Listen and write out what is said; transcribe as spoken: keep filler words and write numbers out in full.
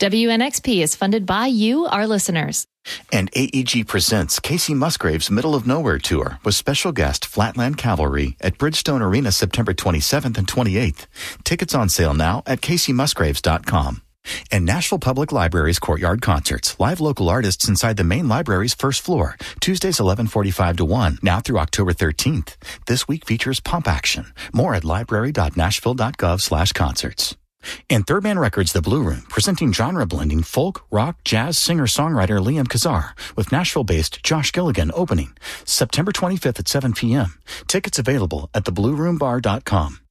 W N X P is funded by you, our listeners. And A E G presents Casey Musgrave's Middle of Nowhere Tour with special guest Flatland Cavalry at Bridgestone Arena September twenty-seventh and twenty-eighth. Tickets on sale now at casey musgraves dot com. And Nashville Public Library's Courtyard Concerts. Live local artists inside the main library's first floor. Tuesdays eleven forty-five to one, now through October thirteenth. This week features Pump Action. More at library dot nashville dot gov slash concerts. And Third Man Records, The Blue Room, presenting genre-blending folk, rock, jazz singer-songwriter Liam Kazar with Nashville-based Josh Gilligan opening September twenty-fifth at seven p.m. Tickets available at the blue room bar dot com.